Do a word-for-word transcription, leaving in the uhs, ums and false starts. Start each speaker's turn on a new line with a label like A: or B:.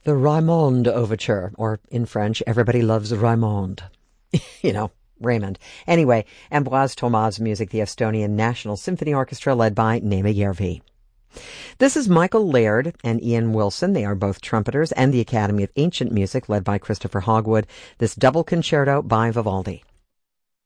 A: The Raymond Overture, or in French, Everybody Loves Raymond. You know, Raymond. Anyway, Ambroise Thomas' music, the Estonian National Symphony Orchestra, led by Neeme Järvi. This is Michael Laird and Ian Wilson. They are both trumpeters, and the Academy of Ancient Music, led by Christopher Hogwood. This double concerto by Vivaldi.